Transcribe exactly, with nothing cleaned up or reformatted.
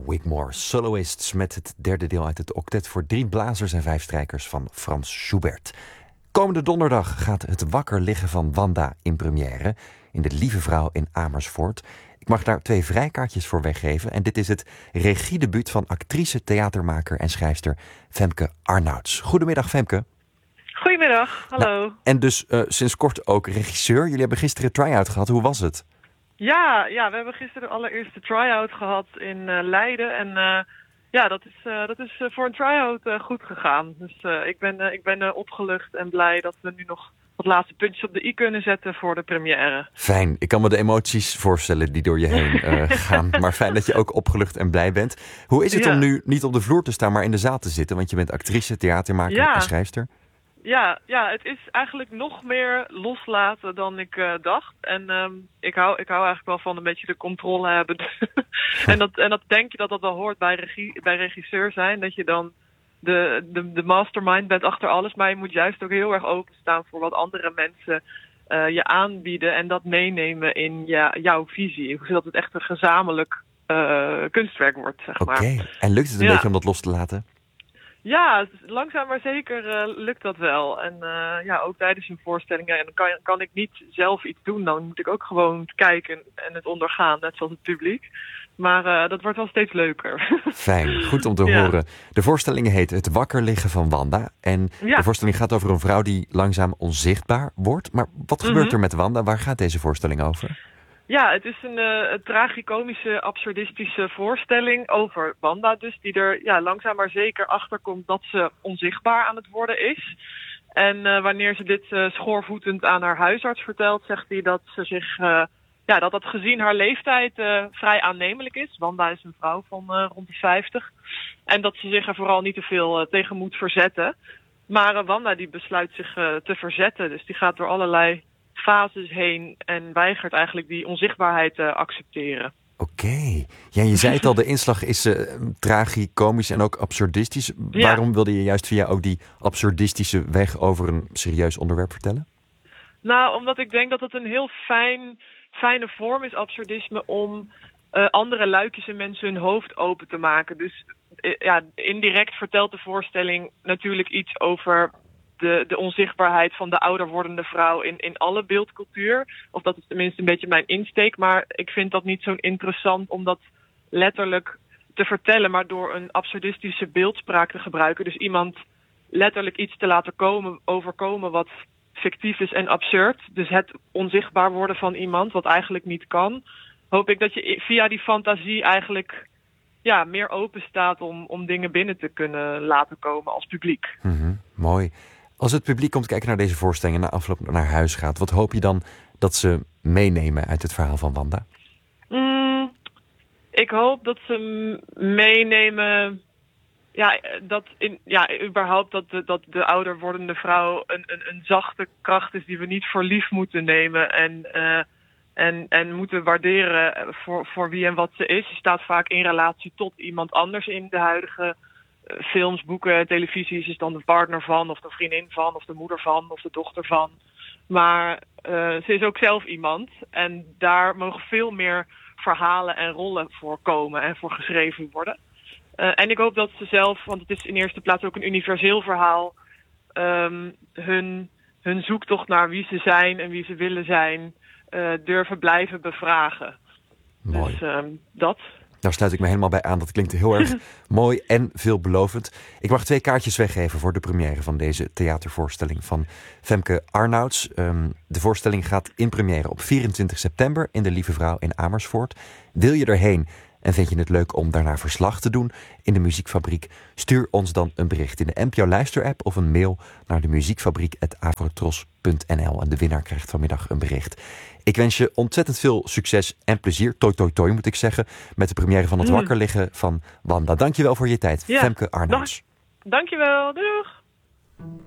Wigmore Soloists met het derde deel uit het octet voor drie blazers en vijf strijkers van Frans Schubert. Komende donderdag gaat Het wakker liggen van Wanda in première in De Lieve Vrouw in Amersfoort. Ik mag daar twee vrijkaartjes voor weggeven en dit is het regiedebuut van actrice, theatermaker en schrijfster Femke Arnouds. Goedemiddag Femke. Goedemiddag, hallo. Nou, en dus uh, sinds kort ook regisseur. Jullie hebben gisteren een try-out gehad. Hoe was het? Ja, ja, we hebben gisteren de allereerste try-out gehad in uh, Leiden. En uh, ja, dat is, uh, dat is uh, voor een try-out uh, goed gegaan. Dus uh, ik ben, uh, ik ben uh, opgelucht en blij dat we nu nog wat laatste puntjes op de i kunnen zetten voor de première. Fijn. Ik kan me de emoties voorstellen die door je heen uh, gaan. Maar fijn dat je ook opgelucht en blij bent. Hoe is het ja. om nu niet op de vloer te staan, maar in de zaal te zitten? Want je bent actrice, theatermaker ja. en schrijfster. Ja, ja, het is eigenlijk nog meer loslaten dan ik uh, dacht. En um, ik, hou, ik hou eigenlijk wel van een beetje de controle hebben. en, dat, en dat denk je dat dat wel hoort bij, regie, bij regisseur zijn. Dat je dan de, de, de mastermind bent achter alles. Maar je moet juist ook heel erg openstaan voor wat andere mensen uh, je aanbieden. En dat meenemen in ja, jouw visie. Zodat het echt een gezamenlijk uh, kunstwerk wordt, zeg maar. Oké, en lukt het een ja. beetje om dat los te laten? Ja, langzaam maar zeker uh, lukt dat wel. En uh, ja, ook tijdens een voorstelling ja, dan kan, kan ik niet zelf iets doen. Dan moet ik ook gewoon kijken en het ondergaan, net zoals het publiek. Maar uh, dat wordt wel steeds leuker. Fijn, goed om te ja. horen. De voorstelling heet Het wakker liggen van Wanda. En ja. de voorstelling gaat over een vrouw die langzaam onzichtbaar wordt. Maar wat mm-hmm. gebeurt er met Wanda? Waar gaat deze voorstelling over? Ja, het is een, uh, een tragicomische, absurdistische voorstelling over Wanda dus. Die er ja, langzaam maar zeker achter komt dat ze onzichtbaar aan het worden is. En uh, wanneer ze dit uh, schoorvoetend aan haar huisarts vertelt, zegt hij dat ze zich, uh, ja, dat dat gezien haar leeftijd uh, vrij aannemelijk is. Wanda is een vrouw van uh, rond de vijftig. En dat ze zich er vooral niet te veel uh, tegen moet verzetten. Maar uh, Wanda die besluit zich uh, te verzetten. Dus die gaat door allerlei fases heen en weigert eigenlijk die onzichtbaarheid te accepteren. Oké. Okay. Ja, je zei het al, de inslag is uh, tragicomisch en ook absurdistisch. Ja. Waarom wilde je juist via ook die absurdistische weg over een serieus onderwerp vertellen? Nou, omdat ik denk dat het een heel fijn, fijne vorm is, absurdisme, om uh, andere luikjes in mensen hun hoofd open te maken. Dus uh, ja, indirect vertelt de voorstelling natuurlijk iets over De, de onzichtbaarheid van de ouder wordende vrouw in, in alle beeldcultuur. Of dat is tenminste een beetje mijn insteek. Maar ik vind dat niet zo interessant om dat letterlijk te vertellen, maar door een absurdistische beeldspraak te gebruiken. Dus iemand letterlijk iets te laten komen, overkomen wat fictief is en absurd. Dus het onzichtbaar worden van iemand, wat eigenlijk niet kan. Hoop ik dat je via die fantasie eigenlijk ja, meer open staat om, om dingen binnen te kunnen laten komen als publiek. Mm-hmm, mooi. Als het publiek komt kijken naar deze voorstelling en na afloop naar huis gaat, wat hoop je dan dat ze meenemen uit het verhaal van Wanda? Mm, ik hoop dat ze meenemen, ja, dat in, ja, überhaupt dat de, dat de ouder wordende vrouw een, een, een zachte kracht is die we niet voor lief moeten nemen en, uh, en, en moeten waarderen voor, voor wie en wat ze is. Ze staat vaak in relatie tot iemand anders in de huidige films, boeken, televisies is dan de partner van, of de vriendin van, of de moeder van, of de dochter van. Maar uh, ze is ook zelf iemand. En daar mogen veel meer verhalen en rollen voor komen en voor geschreven worden. Uh, en ik hoop dat ze zelf, want het is in eerste plaats ook een universeel verhaal, um, hun, hun zoektocht naar wie ze zijn en wie ze willen zijn, uh, durven blijven bevragen. Mooi. Dus um, dat. Daar sluit ik me helemaal bij aan. Dat klinkt heel erg mooi en veelbelovend. Ik mag twee kaartjes weggeven voor de première van deze theatervoorstelling van Femke Arnouds. Um, de voorstelling gaat in première op vierentwintig september in De Lieve Vrouw in Amersfoort. Wil je erheen en vind je het leuk om daarna verslag te doen in de Muziekfabriek? Stuur ons dan een bericht in de N P O Luisterapp of een mail naar de muziekfabriek apenstaartje afrotros punt n l. En de winnaar krijgt vanmiddag een bericht. Ik wens je ontzettend veel succes en plezier, toi toi toi moet ik zeggen, met de première van Het mm. wakker liggen van Wanda. Dankjewel voor je tijd, ja, Femke Arnouds. Dankjewel, doeg!